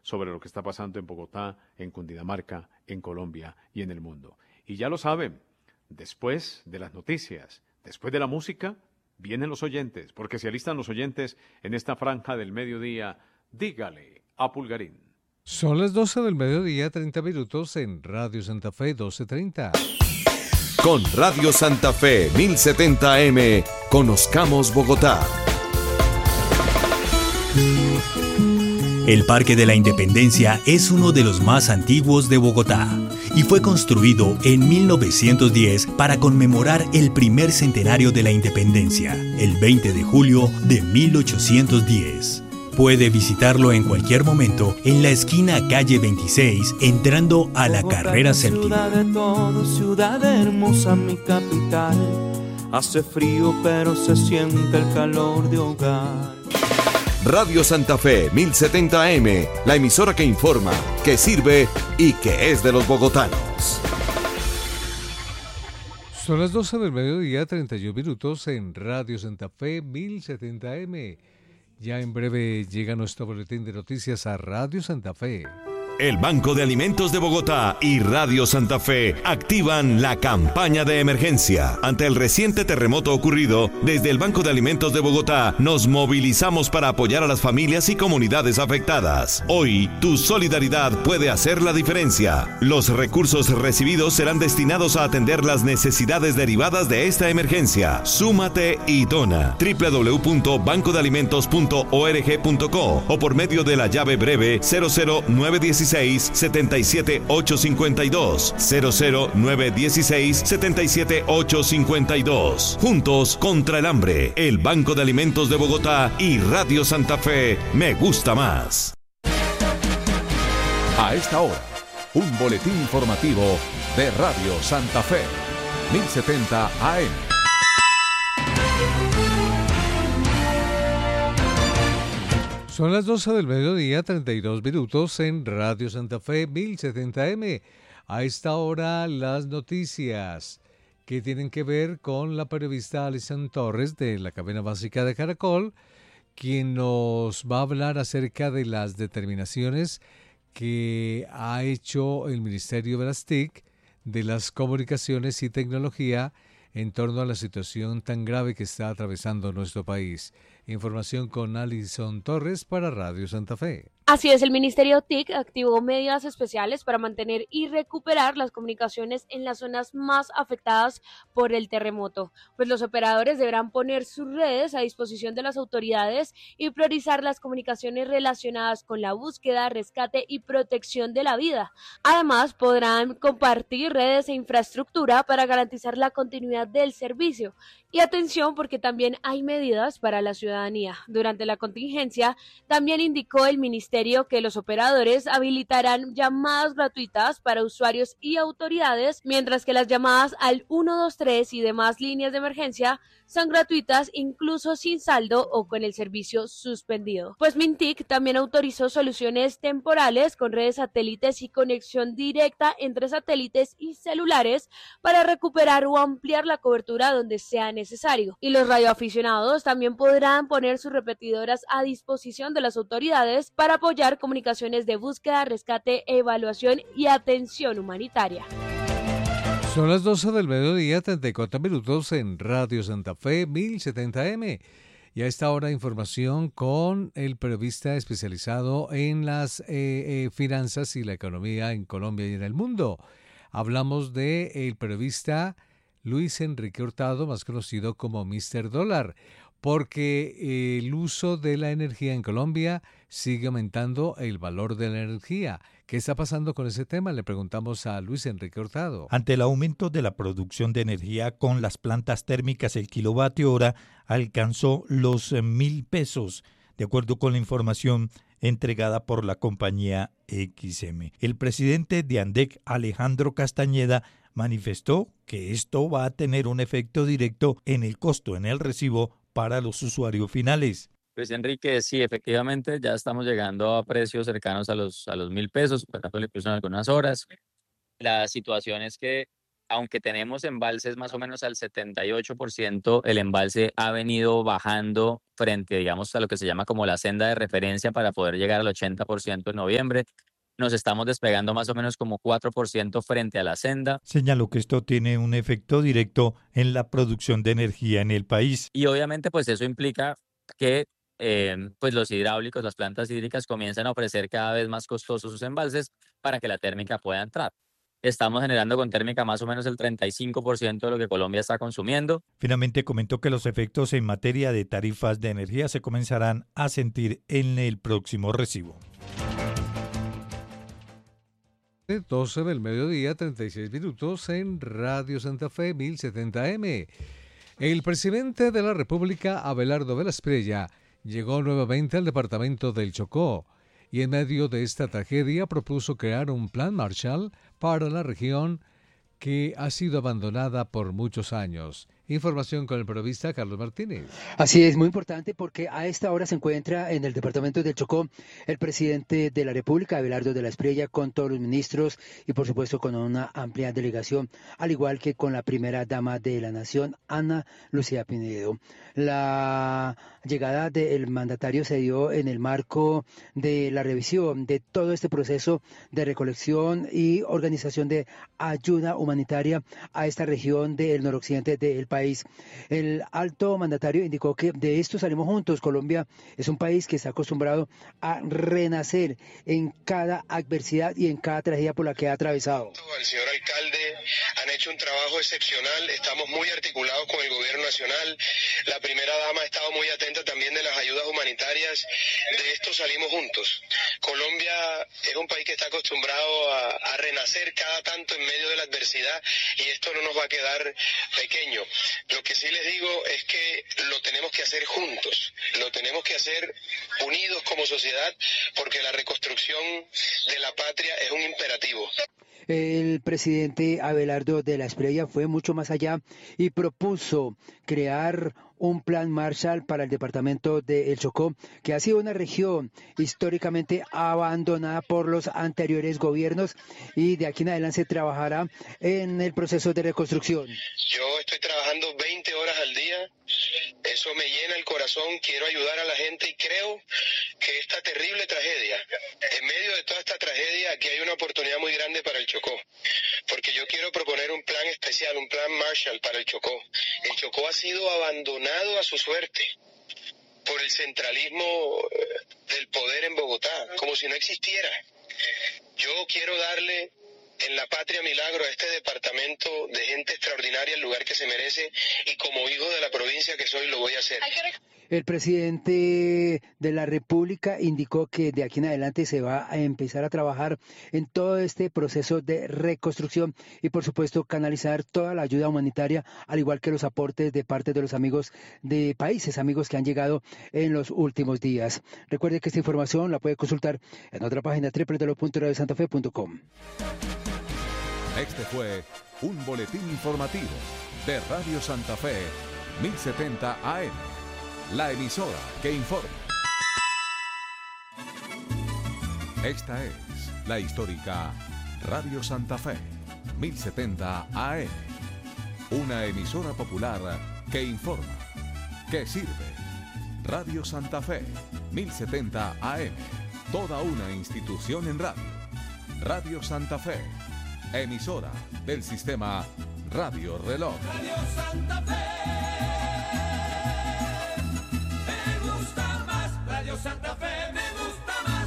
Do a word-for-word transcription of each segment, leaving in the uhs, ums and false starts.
sobre lo que está pasando en Bogotá, en Cundinamarca, en Colombia y en el mundo. Y ya lo saben, después de las noticias, después de la música, vienen los oyentes, porque se alistan los oyentes en esta franja del mediodía. Dígale a Pulgarín. Son las doce del mediodía, treinta minutos en Radio Santa Fe doce treinta. Con Radio Santa Fe mil setenta A M, conozcamos Bogotá. El Parque de la Independencia es uno de los más antiguos de Bogotá y fue construido en mil novecientos diez para conmemorar el primer centenario de la independencia, el veinte de julio de mil ochocientos diez. Puede visitarlo en cualquier momento en la esquina calle veintiséis, entrando a la Bogotá, carrera séptima. Ciudad de todo, ciudad hermosa, mi capital. Hace frío, pero se siente el calor de hogar. Radio Santa Fe mil setenta A M, la emisora que informa, que sirve y que es de los bogotanos. Son las doce del mediodía, treinta y un minutos en Radio Santa Fe mil setenta A M. Ya en breve llega nuestro boletín de noticias a Radio Santa Fe. El Banco de Alimentos de Bogotá y Radio Santa Fe activan la campaña de emergencia. Ante el reciente terremoto ocurrido, desde el Banco de Alimentos de Bogotá nos movilizamos para apoyar a las familias y comunidades afectadas. Hoy, tu solidaridad puede hacer la diferencia. Los recursos recibidos serán destinados a atender las necesidades derivadas de esta emergencia. Súmate y dona. doble u doble u doble u punto banco de alimentos punto org punto co o por medio de la llave breve cero cero nueve uno seis siete siete ocho cinco dos, cero cero nueve uno seis siete siete ocho cinco dos. Juntos contra el hambre, el Banco de Alimentos de Bogotá y Radio Santa Fe, me gusta más. A esta hora, un boletín informativo de Radio Santa Fe, mil setenta A M. Son las doce del mediodía, treinta y dos minutos en Radio Santa Fe mil setenta A M. A esta hora las noticias que tienen que ver con la periodista Alison Torres de la cadena básica de Caracol, quien nos va a hablar acerca de las determinaciones que ha hecho el Ministerio de las T I C de las Comunicaciones y Tecnología en torno a la situación tan grave que está atravesando nuestro país. Información con Alison Torres para Radio Santa Fe. Así es, el Ministerio T I C activó medidas especiales para mantener y recuperar las comunicaciones en las zonas más afectadas por el terremoto, pues los operadores deberán poner sus redes a disposición de las autoridades y priorizar las comunicaciones relacionadas con la búsqueda, rescate y protección de la vida. Además, podrán compartir redes e infraestructura para garantizar la continuidad del servicio. Y atención, porque también hay medidas para la ciudadanía. Durante la contingencia, también indicó el Ministerio que los operadores habilitarán llamadas gratuitas para usuarios y autoridades, mientras que las llamadas al uno dos tres y demás líneas de emergencia son gratuitas incluso sin saldo o con el servicio suspendido. Pues Mintic también autorizó soluciones temporales con redes satélites y conexión directa entre satélites y celulares para recuperar o ampliar la cobertura donde sea necesario. Y los radioaficionados también podrán poner sus repetidoras a disposición de las autoridades para apoyar comunicaciones de búsqueda, rescate, evaluación y atención humanitaria. Son las doce del mediodía, treinta y cuatro minutos en Radio Santa Fe mil setenta A M. Y a esta hora información con el periodista especializado en las eh, eh, finanzas y la economía en Colombia y en el mundo. Hablamos de el periodista Luis Enrique Hurtado, más conocido como míster Dólar, porque el uso de la energía en Colombia sigue aumentando el valor de la energía. ¿Qué está pasando con ese tema? Le preguntamos a Luis Enrique Hurtado. Ante el aumento de la producción de energía con las plantas térmicas, el kilovatio hora alcanzó los mil pesos, de acuerdo con la información entregada por la compañía X M. El presidente de ANDEC, Alejandro Castañeda, manifestó que esto va a tener un efecto directo en el costo, en el recibo para los usuarios finales. Pues Enrique, sí, efectivamente ya estamos llegando a precios cercanos a los a los mil pesos, superándole incluso en algunas horas. La situación es que aunque tenemos embalses más o menos al setenta y ocho por ciento, el embalse ha venido bajando frente, digamos, a lo que se llama como la senda de referencia para poder llegar al ochenta por ciento en noviembre. Nos estamos despegando más o menos como cuatro por ciento frente a la senda. Señaló que esto tiene un efecto directo en la producción de energía en el país. Y obviamente pues eso implica que eh, pues los hidráulicos, las plantas hídricas comienzan a ofrecer cada vez más costosos sus embalses para que la térmica pueda entrar. Estamos generando con térmica más o menos el treinta y cinco por ciento de lo que Colombia está consumiendo. Finalmente comentó que los efectos en materia de tarifas de energía se comenzarán a sentir en el próximo recibo. doce del mediodía, treinta y seis minutos en Radio Santa Fe mil setenta eme. El presidente de la República, Abelardo Velasprella, llegó nuevamente al departamento del Chocó y en medio de esta tragedia propuso crear un plan Marshall para la región que ha sido abandonada por muchos años. Información con el periodista Carlos Martínez. Así es, muy importante porque a esta hora se encuentra en el departamento del Chocó el presidente de la República, Abelardo de la Espriella, con todos los ministros y por supuesto con una amplia delegación, al igual que con la primera dama de la nación, Ana Lucía Pinedo. La llegada del mandatario se dio en el marco de la revisión de todo este proceso de recolección y organización de ayuda humanitaria a esta región del noroccidente del país. El alto mandatario indicó que de esto salimos juntos. Colombia es un país que está acostumbrado a renacer en cada adversidad y en cada tragedia por la que ha atravesado. Al señor alcalde han hecho un trabajo excepcional, estamos muy articulados con el gobierno nacional, la primera dama ha estado muy atenta también de las ayudas humanitarias, de esto salimos juntos. Colombia es un país que está acostumbrado a, a renacer cada tanto en medio de la adversidad y esto no nos va a quedar pequeño. Lo que sí les digo es que lo tenemos que hacer juntos, lo tenemos que hacer unidos como sociedad porque la reconstrucción de la patria es un imperativo. El presidente Abelardo de la Espriella fue mucho más allá y propuso crear un plan Marshall para el departamento de El Chocó, que ha sido una región históricamente abandonada por los anteriores gobiernos y de aquí en adelante se trabajará en el proceso de reconstrucción. Yo estoy trabajando veinte horas al día, eso me llena el corazón, quiero ayudar a la gente y creo que esta terrible tragedia, en medio de toda esta tragedia, aquí hay una oportunidad muy grande para el Chocó, porque yo quiero proponer un plan especial, un plan Marshall para el Chocó. El Chocó ha sido abandonado a su suerte por el centralismo del poder en Bogotá, como si no existiera. Yo quiero darle en la Patria Milagro a este departamento de gente extraordinaria el lugar que se merece y como hijo de la provincia que soy lo voy a hacer. El presidente de la República indicó que de aquí en adelante se va a empezar a trabajar en todo este proceso de reconstrucción y por supuesto canalizar toda la ayuda humanitaria, al igual que los aportes de parte de los amigos de países, amigos que han llegado en los últimos días. Recuerde que esta información la puede consultar en otra página doble u doble u doble u punto radio santa fe punto com. Este fue un boletín informativo de Radio Santa Fe mil setenta A M. La emisora que informa. Esta es la histórica Radio Santa Fe mil setenta A M. Una emisora popular que informa, que sirve. Radio Santa Fe mil setenta A M. Toda una institución en radio. Radio Santa Fe, emisora del sistema Radio Reloj. Radio Santa Fe. Santa Fe me gusta más.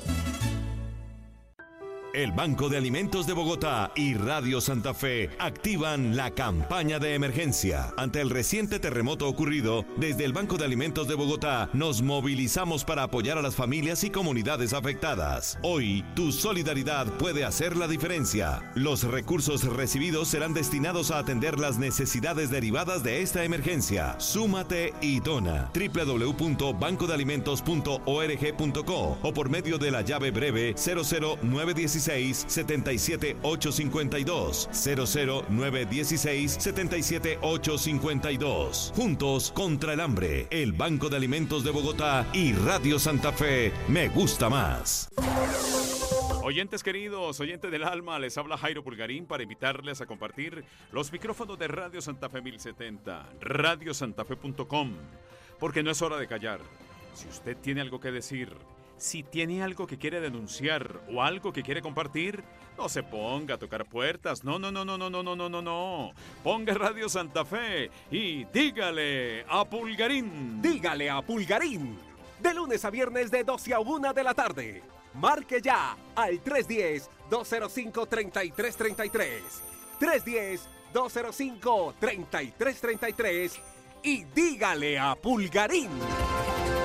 El Banco de Alimentos de Bogotá y Radio Santa Fe activan la campaña de emergencia. Ante el reciente terremoto ocurrido, desde el Banco de Alimentos de Bogotá nos movilizamos para apoyar a las familias y comunidades afectadas. Hoy, tu solidaridad puede hacer la diferencia. Los recursos recibidos serán destinados a atender las necesidades derivadas de esta emergencia. Súmate y dona. doble u doble u doble u punto banco de alimentos punto org punto co o por medio de la llave breve cero cero nueve uno seis siete siete ocho cinco dos cero cero nueve uno seis siete siete ocho cinco dos. Juntos contra el hambre. El Banco de Alimentos de Bogotá y Radio Santa Fe me gusta más. Oyentes queridos, oyentes del alma, les habla Jairo Pulgarín para invitarles a compartir los micrófonos de Radio Santa Fe mil setenta, radio santa fe punto com, porque no es hora de callar. Si usted tiene algo que decir, si tiene algo que quiere denunciar o algo que quiere compartir, no se ponga a tocar puertas. No, no, no, no, no, no, no, no, no, no. Ponga Radio Santa Fe y dígale a Pulgarín. Dígale a Pulgarín. De lunes a viernes de doce a una de la tarde. Marque ya al tres uno cero, dos cero cinco, tres tres tres tres. tres uno cero, dos cero cinco, tres tres tres tres. Y dígale a Pulgarín.